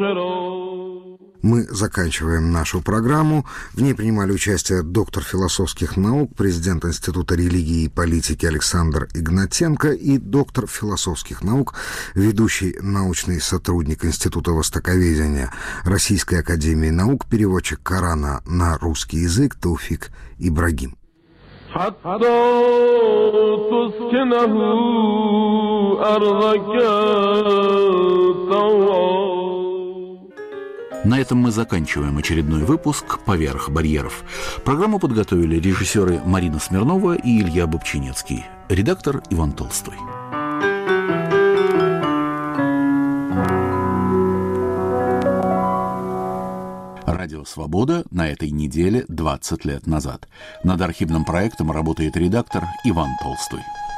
Мы заканчиваем нашу программу. В ней принимали участие доктор философских наук, президент Института религии и политики Александр Игнатенко и доктор философских наук, ведущий научный сотрудник Института востоковедения Российской академии наук, переводчик Корана на русский язык Тауфик Ибрагим. На этом мы заканчиваем очередной выпуск «Поверх барьеров». Программу подготовили режиссеры Марина Смирнова и Илья Бобчинецкий. Редактор Иван Толстой. Радио «Свобода» на этой неделе 20 лет назад. Над архивным проектом работает редактор Иван Толстой.